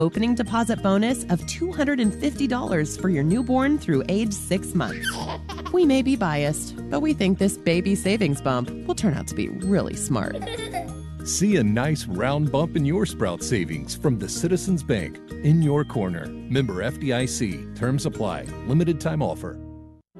opening deposit bonus of $250 for your newborn through age 6 months. We may be biased, but we think this baby savings bump will turn out to be really smart. See a nice round bump in your Sprout savings from the Citizens Bank in your corner. Member FDIC. Terms apply. Limited time offer.